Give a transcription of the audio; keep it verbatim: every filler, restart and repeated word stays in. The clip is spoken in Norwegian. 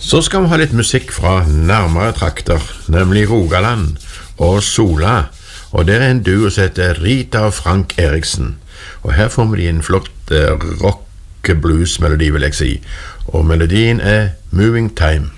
Så skal vi ha litt musikk fra nærmere trakter, nemlig Rogaland og Sola. Og det er en duo som heter Rita og Frank Eriksen. Og her får vi en flott rock-blues-melodi, vil jeg si. Og melodien er Moving Time.